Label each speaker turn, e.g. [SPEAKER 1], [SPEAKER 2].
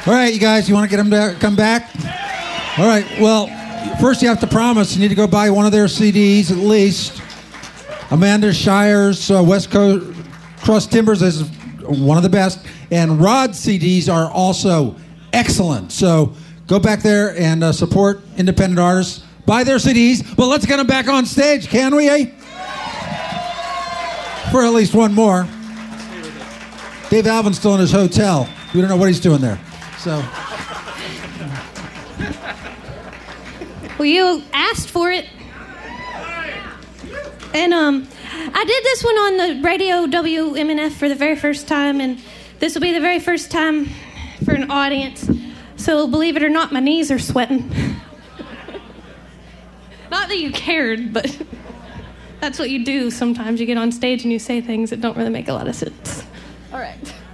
[SPEAKER 1] All right, you guys, you want to get them to come back? All right, well, first you have to promise you need to go buy one of their CDs at least. Amanda Shire's West Coast Cross Timbers is one of the best, and Rod's CDs are also excellent. So go back there and support independent artists. Buy their CDs, but let's get them back on stage, can we, eh? For at least one more. Dave Alvin's still in his hotel. We don't know what he's doing there. So.
[SPEAKER 2] Well, you asked for it. And I did this one on the radio WMNF for the very first time, and this will be the very first time for an audience. So believe it or not, my knees are sweating. Not that you cared, but that's what you do sometimes. You get on stage and you say things that don't really make a lot of sense. All right.